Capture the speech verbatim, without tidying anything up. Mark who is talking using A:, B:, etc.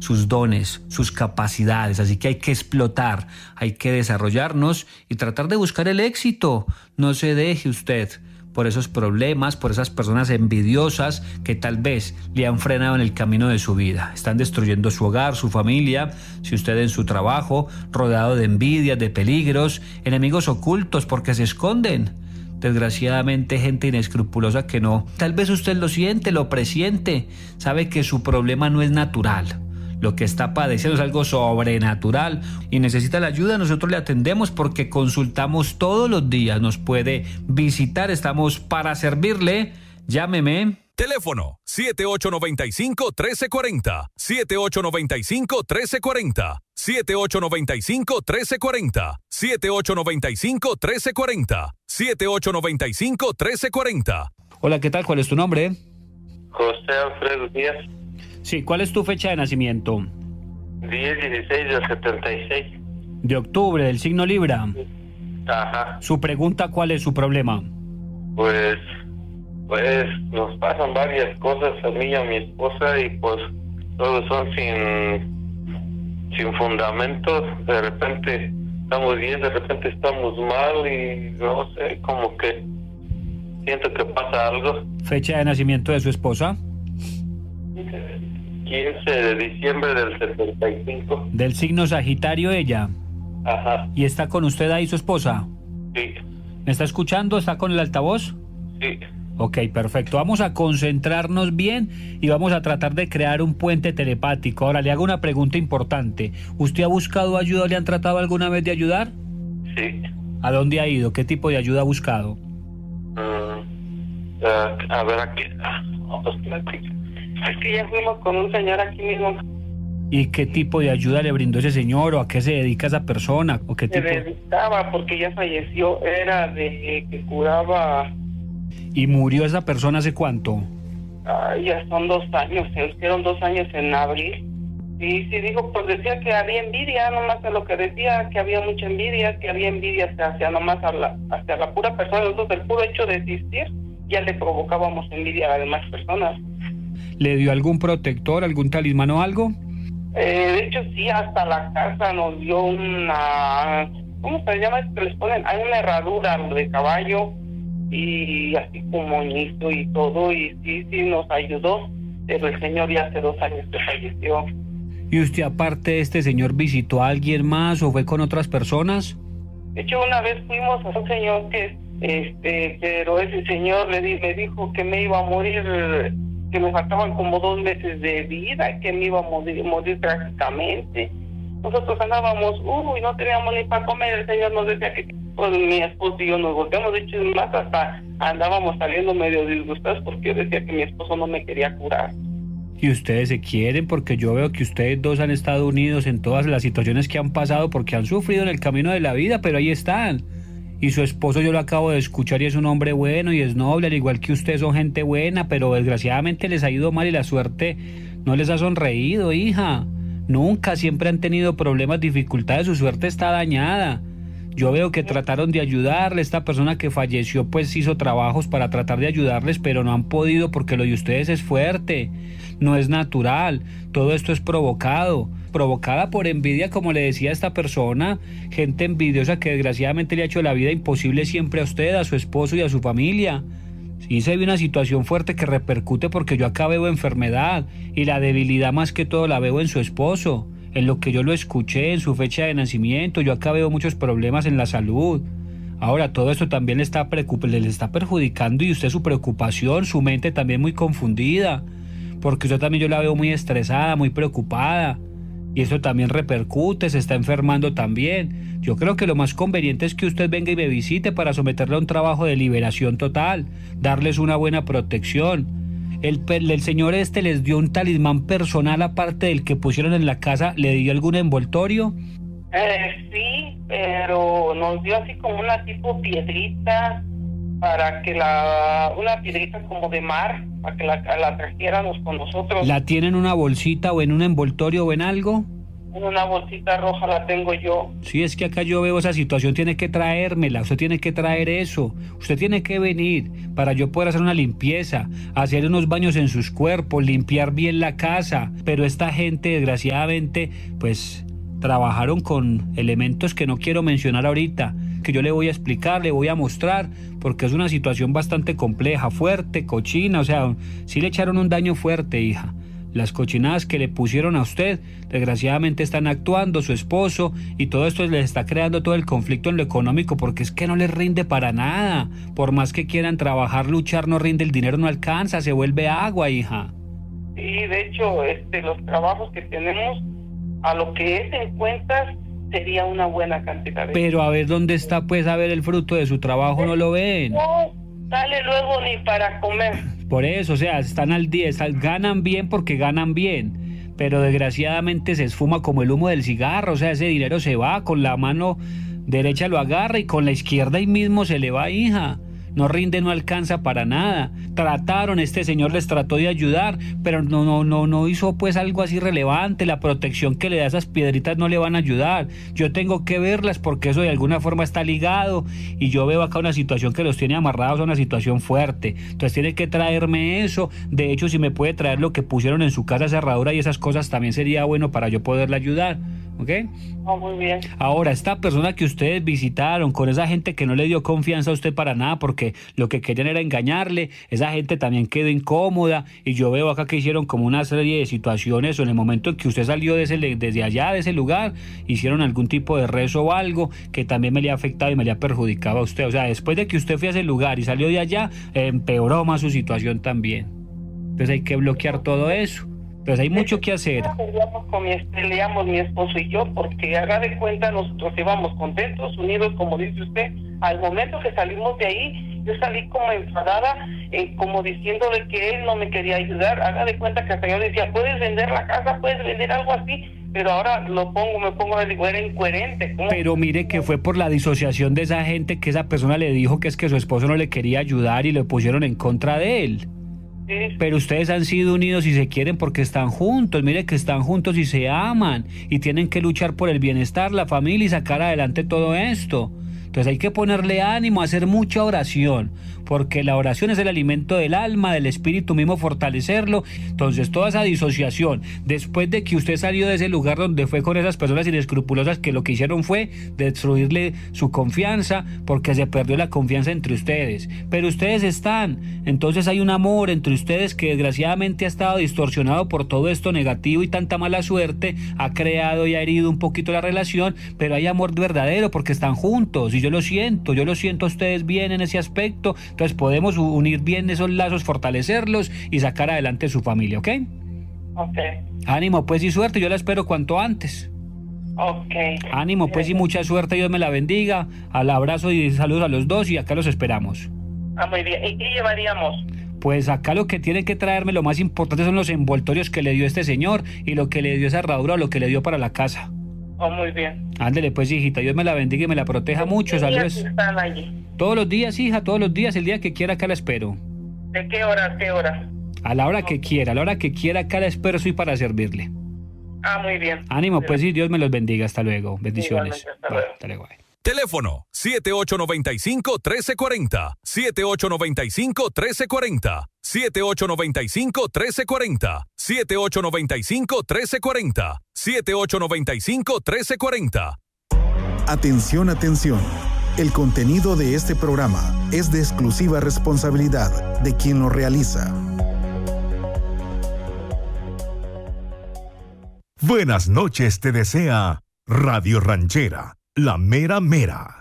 A: sus dones, sus capacidades, así que hay que explotar, hay que desarrollarnos y tratar de buscar el éxito. No se deje usted por esos problemas, por esas personas envidiosas que tal vez le han frenado en el camino de su vida. Están destruyendo su hogar, su familia, si usted en su trabajo, rodeado de envidias, de peligros, enemigos ocultos porque se esconden. Desgraciadamente, gente inescrupulosa que no. Tal vez usted lo siente, lo presiente, sabe que su problema no es natural. Lo que está padeciendo es algo sobrenatural y necesita la ayuda. Nosotros le atendemos porque consultamos todos los días. Nos puede visitar, estamos para servirle. Llámeme.
B: Teléfono siete ocho nueve cinco, uno tres cuatro cero, siete ocho nueve cinco, uno tres cuatro cero, siete ocho nueve cinco, uno tres cuatro cero, siete ocho nueve cinco, uno tres cuatro cero, siete ocho nueve cinco, uno tres cuatro cero.
A: Hola, ¿qué tal? ¿Cuál es tu nombre?
C: José Alfredo Díaz.
A: Sí, ¿cuál es tu fecha de nacimiento?
C: diez dieciséis del setenta y seis.
A: De octubre, del signo Libra.
C: Ajá.
A: Su pregunta, ¿cuál es su problema?
C: Pues, pues nos pasan varias cosas a mí y a mi esposa y pues todos son sin, sin fundamentos. De repente estamos bien, de repente estamos mal y no sé, como que siento que pasa algo.
A: ¿Fecha de nacimiento de su esposa?
C: quince de diciembre del setenta y cinco.
A: Del signo Sagitario ella.
C: Ajá.
A: ¿Y está con usted ahí su esposa?
C: Sí.
A: ¿Me está escuchando? ¿Está con el altavoz?
C: Sí.
A: Ok, perfecto. Vamos a concentrarnos bien y vamos a tratar de crear un puente telepático. Ahora le hago una pregunta importante. ¿Usted ha buscado ayuda o le han tratado alguna vez de ayudar?
C: Sí.
A: ¿A dónde ha ido? ¿Qué tipo de ayuda ha buscado?
C: Mm, uh, a ver, aquí. Vamos a platicar. Es que ya fuimos con un señor aquí mismo.
A: ¿Y qué tipo de ayuda le brindó ese señor o a qué se dedica esa persona? ¿O qué
C: Se
A: tipo?
C: dedicaba porque ya falleció, era de que curaba.
A: ¿Y murió esa persona hace cuánto?
C: Ay, ya son dos años, se hicieron dos años en abril. Y sí, dijo, pues decía que había envidia, nomás de lo que decía, que había mucha envidia, que había envidia hacia nomás a la, hacia la pura persona. Nosotros, el puro hecho de existir, ya le provocábamos envidia a las demás personas.
A: ¿Le dio algún protector, algún talismán o algo?
C: Eh, de hecho, sí, hasta la casa nos dio una... ¿Cómo se llama? Que les ponen, hay una herradura de caballo y así como moñito y todo, y sí, sí nos ayudó, pero el señor ya hace dos años que falleció.
A: ¿Y usted, aparte de este señor, visitó a alguien más o fue con otras personas?
C: De hecho, una vez fuimos a un señor que, este, pero ese señor le di, me dijo que me iba a morir, que me faltaban como dos meses de vida, que me iba a morir, morir trágicamente. Nosotros andábamos, uy, no teníamos ni para comer, el señor nos decía que pues mi esposo y yo nos volteamos, de hecho más hasta andábamos saliendo medio disgustados porque yo decía que mi esposo no me quería curar.
A: ¿Y ustedes se quieren? Porque yo veo que ustedes dos han estado unidos en todas las situaciones que han pasado porque han sufrido en el camino de la vida, pero ahí están. Y su esposo yo lo acabo de escuchar y es un hombre bueno y es noble, al igual que ustedes son gente buena, pero desgraciadamente les ha ido mal y la suerte no les ha sonreído, hija. Nunca, siempre han tenido problemas, dificultades, su suerte está dañada. Yo veo que trataron de ayudarle, esta persona que falleció pues hizo trabajos para tratar de ayudarles, pero no han podido porque lo de ustedes es fuerte, no es natural, todo esto es provocado, provocada por envidia, como le decía esta persona, gente envidiosa que desgraciadamente le ha hecho la vida imposible siempre a usted, a su esposo y a su familia. Sí, se ve una situación fuerte que repercute porque yo acá veo enfermedad y la debilidad más que todo la veo en su esposo. En lo que yo lo escuché, en su fecha de nacimiento, yo acá veo muchos problemas en la salud. Ahora, todo esto también le está, preocup- le está perjudicando y usted su preocupación, su mente también muy confundida, porque usted también yo la veo muy estresada, muy preocupada, y eso también repercute, se está enfermando también. Yo creo que lo más conveniente es que usted venga y me visite para someterle a un trabajo de liberación total, darles una buena protección. El, el señor este les dio un talismán personal aparte del que pusieron en la casa, ¿le dio algún envoltorio?
C: Eh, sí, pero nos dio así como una tipo piedrita para que la, una piedrita como de mar, para que la, la trajéramos con nosotros.
A: ¿La tiene en una bolsita o en un envoltorio o en algo?
C: En una bolsita roja la tengo yo.
A: Sí, es que acá yo veo esa situación, tiene que traérmela, usted tiene que traer eso, usted tiene que venir para yo poder hacer una limpieza, hacer unos baños en sus cuerpos, limpiar bien la casa, pero esta gente desgraciadamente pues trabajaron con elementos que no quiero mencionar ahorita, que yo le voy a explicar, le voy a mostrar, porque es una situación bastante compleja, fuerte, cochina, o sea, sí le echaron un daño fuerte, hija. Las cochinadas que le pusieron a usted, desgraciadamente están actuando, su esposo, y todo esto les está creando todo el conflicto en lo económico, porque es que no les rinde para nada. Por más que quieran trabajar, luchar, no rinde, el dinero no alcanza, se vuelve agua, hija.
C: Sí, de hecho, este, los trabajos que tenemos, a lo que es en cuentas, sería una buena cantidad de...
A: Pero a ver dónde está, pues, a ver el fruto de su trabajo, no lo ven.
C: No sale luego ni para comer.
A: Por eso, o sea, están al día, están, ganan bien porque ganan bien, pero desgraciadamente se esfuma como el humo del cigarro, o sea, ese dinero se va, con la mano derecha lo agarra y con la izquierda ahí mismo se le va, hija. No rinde, no alcanza para nada. Trataron, este señor les trató de ayudar, pero no, no, no, no hizo pues algo así relevante. La protección que le da a esas piedritas no le van a ayudar. Yo tengo que verlas porque eso de alguna forma está ligado y yo veo acá una situación que los tiene amarrados a una situación fuerte. Entonces tiene que traerme eso. De hecho, si me puede traer lo que pusieron en su casa, cerradura y esas cosas, también sería bueno para yo poderle ayudar. ¿Ok?
C: Oh, muy bien.
A: Ahora, esta persona que ustedes visitaron, con esa gente que no le dio confianza a usted para nada, porque lo que querían era engañarle, esa gente también quedó incómoda, y yo veo acá que hicieron como una serie de situaciones, o en el momento en que usted salió de ese, desde allá, de ese lugar, hicieron algún tipo de rezo o algo que también me le ha afectado y me le ha perjudicado a usted. O sea, después de que usted fue a ese lugar y salió de allá, empeoró más su situación también. Entonces hay que bloquear todo eso. Pues hay mucho que hacer.
C: Peleamos, con mi, peleamos mi esposo y yo, porque haga de cuenta nosotros íbamos contentos, unidos, como dice usted. Al momento que salimos de ahí, yo salí como enfadada, eh, como diciéndole que él no me quería ayudar. Haga de cuenta que hasta yo decía, puedes vender la casa, puedes vender algo así, pero ahora lo pongo, me pongo a decir, era incoherente. ¿Cómo?
A: Pero mire que fue por la disociación de esa gente que esa persona le dijo que es que su esposo no le quería ayudar y le pusieron en contra de él. Pero ustedes han sido unidos y se quieren porque están juntos. Mire que están juntos y se aman y tienen que luchar por el bienestar, la familia y sacar adelante todo esto. Entonces hay que ponerle ánimo, hacer mucha oración, porque la oración es el alimento del alma, del espíritu mismo, fortalecerlo. Entonces toda esa disociación, después de que usted salió de ese lugar donde fue con esas personas inescrupulosas que lo que hicieron fue destruirle su confianza, porque se perdió la confianza entre ustedes. Pero ustedes están, entonces hay un amor entre ustedes que desgraciadamente ha estado distorsionado por todo esto negativo y tanta mala suerte, ha creado y ha herido un poquito la relación, pero hay amor verdadero porque están juntos. Y yo lo siento, yo lo siento a ustedes bien en ese aspecto, entonces podemos unir bien esos lazos, fortalecerlos y sacar adelante su familia, ¿ok?
C: Ok.
A: Ánimo pues y suerte, yo la espero cuanto antes.
C: Ok.
A: Ánimo pues y mucha suerte, Dios me la bendiga, al abrazo y saludos a los dos y acá los esperamos.
C: Ah, muy bien, ¿y qué llevaríamos?
A: Pues acá lo que tienen que traerme, lo más importante son los envoltorios que le dio este señor y lo que le dio esa herradura o lo que le dio para la casa.
C: Oh, muy bien.
A: Ándele pues, hijita, Dios me la bendiga y me la proteja mucho. Saludos.
C: ¿Están allí?
A: Todos los días, hija, todos los días, el día que quiera acá la espero.
C: ¿De qué hora a qué hora?
A: A la hora que quiera, a la hora que quiera acá la espero, soy para servirle.
C: Ah, muy bien.
A: Ánimo pues y Dios me los bendiga. Hasta luego. Bendiciones.
C: Hasta luego.
A: Hasta luego.
B: Teléfono siete ocho nueve cinco, uno tres cuatro cero, siete ocho nueve cinco, uno tres cuatro cero, siete ocho nueve cinco, uno tres cuatro cero, siete ocho nueve cinco, uno tres cuatro cero, siete ocho nueve cinco, uno tres cuatro cero.
D: Atención, atención. El contenido de este programa es de exclusiva responsabilidad de quien lo realiza.
E: Buenas noches te desea Radio Ranchera, la mera mera.